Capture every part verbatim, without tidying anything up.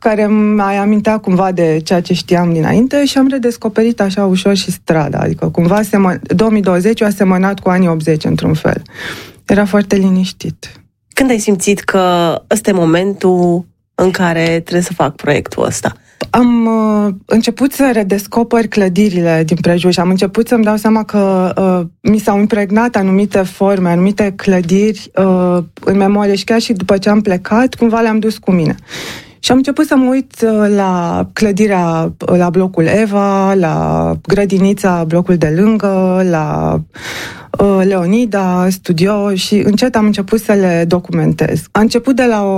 care mai amintea cumva de ceea ce știam dinainte și am redescoperit așa ușor și strada. Adică cumva semă... două mii douăzeci a semănat cu anii optzeci într-un fel. Era foarte liniștit. Când ai simțit că ăsta e momentul în care trebuie să fac proiectul ăsta? Am uh, început să redescoper clădirile din prejur și am început să-mi dau seama că uh, mi s-au impregnat anumite forme, anumite clădiri uh, în memorie și chiar și după ce am plecat, cumva le-am dus cu mine. Și am început să mă uit uh, la clădirea, uh, la blocul Eva, la grădinița, blocul de lângă, la uh, Leonida, studio și încet am început să le documentez. A început de la o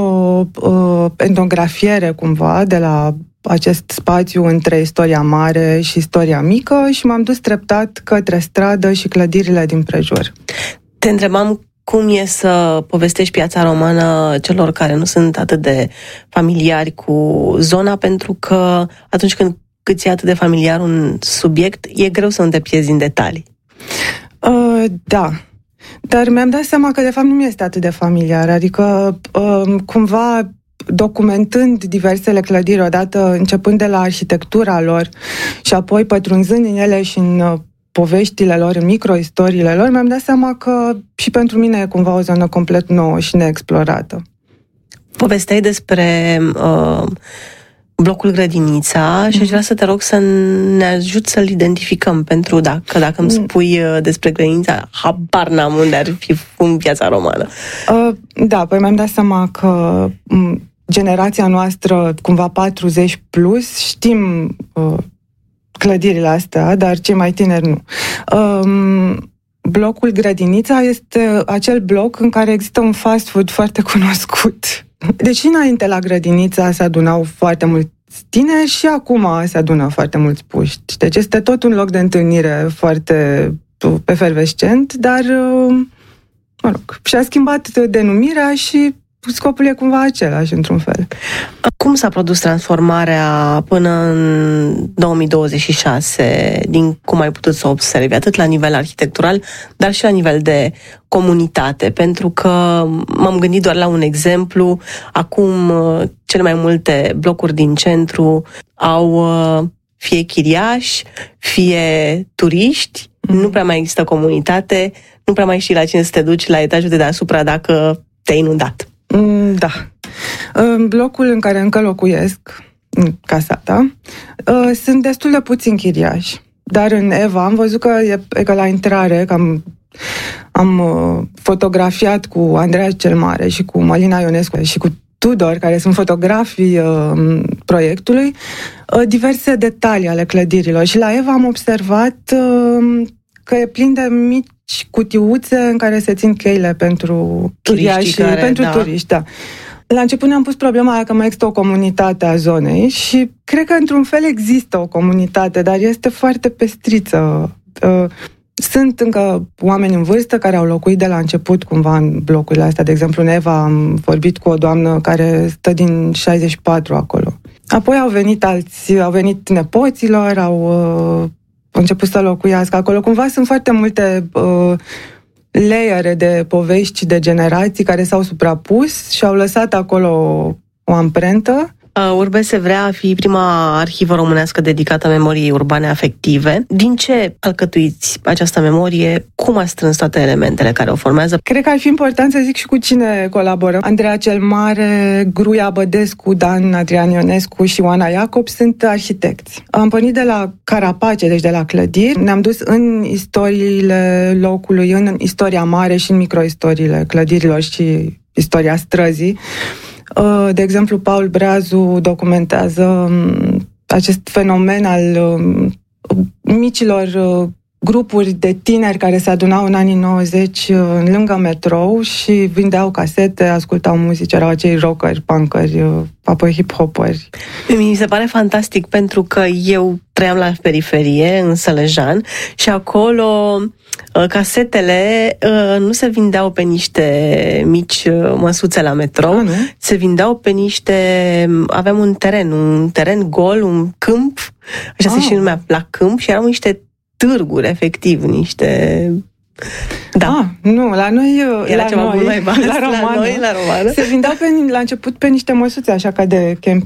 auto-etnografiere cumva, de la acest spațiu între istoria mare și istoria mică și m-am dus treptat către stradă și clădirile din prejur. Te întrebam cum e să povestești piața romană celor care nu sunt atât de familiari cu zona, pentru că atunci când îți e atât de familiar un subiect, e greu să nu te pierzi în detalii. Uh, da, dar mi-am dat seama că de fapt nu mi este atât de familiar, adică uh, cumva documentând diversele clădiri odată, începând de la arhitectura lor și apoi pătrunzând în ele și în uh, poveștile lor, în microistoriile lor, mi-am dat seama că și pentru mine e cumva o zonă complet nouă și neexplorată. Povesteai despre uh, blocul Grădinița mm-hmm. și aș vrea să te rog să ne ajut să-l identificăm, pentru dacă, dacă îmi spui uh, despre Grădinița, habar n-am unde ar fi în Piața Romană. Uh, da, păi mi-am dat seama că m- generația noastră, cumva patruzeci plus, știm uh, clădirile astea, dar cei mai tineri nu. Um, blocul Grădinița este acel bloc în care există un fast food foarte cunoscut. Deci înainte la Grădinița se adunau foarte mulți tineri și acum se adună foarte mulți puști. Deci este tot un loc de întâlnire foarte efervescent, dar mă rog, și-a schimbat denumirea și scopul e cumva același, într-un fel. Cum s-a produs transformarea până în două mii douăzeci și șase, din cum ai putut să observi, atât la nivel arhitectural, dar și la nivel de comunitate? Pentru că m-am gândit doar la un exemplu. Acum, cele mai multe blocuri din centru au fie chiriași, fie turiști, nu prea mai există comunitate, nu prea mai știi la cine să te duci la etajul de deasupra dacă te-ai inundat. Da. În blocul în care încă locuiesc, în Casata, sunt destul de puțini chiriași. Dar în Eva am văzut că e, e că la intrare, că am, am fotografiat cu Andreea cel Mare și cu Mălina Ionescu și cu Tudor, care sunt fotografii uh, proiectului, uh, diverse detalii ale clădirilor. Și la Eva am observat uh, că e plin de mici cutiuțe în care se țin cheile pentru chiriași, care, pentru da. turiști, da. La început ne-am pus problema că mai există o comunitate a zonei și cred că într-un fel există o comunitate, dar este foarte pestriță. Sunt încă oameni în vârstă care au locuit de la început cumva în blocurile astea. De exemplu, în Eva am vorbit cu o doamnă care stă din șaizeci și patru acolo. Apoi au venit alții, au venit nepoților, au uh, început să locuiască acolo. Cumva sunt foarte multe uh, layere de povești și de generații care s-au suprapus și au lăsat acolo o amprentă. Urbe vrea a fi prima arhivă românească dedicată memoriei urbane afective. Din ce alcătuiți această memorie? Cum a strâns toate elementele care o formează? Cred că ar fi important să zic și cu cine colaborăm. Andreea cel Mare, Gruia Bădescu, Dan Adrian Ionescu și Oana Iacob sunt arhitecți. Am pornit de la carapace, deci de la clădiri. Ne-am dus în istoriile locului, în istoria mare și în microistoriile clădirilor și istoria străzii. De exemplu, Paul Breazu documentează acest fenomen al micilor grupuri de tineri care se adunau în anii nouăzeci lângă metrou și vindeau casete, ascultau muzici, erau acei rockeri, punkeri, apoi hip-hoperi. Mi se pare fantastic pentru că eu trăiam la periferie, în Sălăjan, și acolo casetele nu se vindeau pe niște mici măsuțe la metrou, ah, se vindeau pe niște... Aveam un teren, un teren gol, un câmp, așa ah. se și numea, la câmp, și erau niște târguri, efectiv, niște... Da. Ah, nu, la noi... Era la ceva noi, mult mai vast. La, romană, la noi, la romană. Se vindeau pe, la început pe niște măsuțe, așa ca de camp.